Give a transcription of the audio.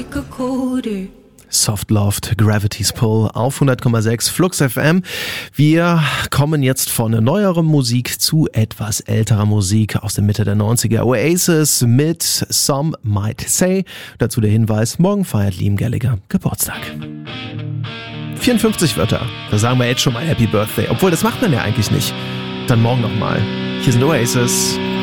like a quarter. Soft Loved, Gravity's Pull auf 100,6 Flux FM. Wir kommen jetzt von neuerer Musik zu etwas älterer Musik aus der Mitte der 90er. Oasis mit Some Might Say. Dazu der Hinweis, morgen feiert Liam Gallagher Geburtstag. 54 Wörter. Da sagen wir jetzt schon mal Happy Birthday. Obwohl, das macht man ja eigentlich nicht. Dann morgen nochmal. Hier sind Oasis.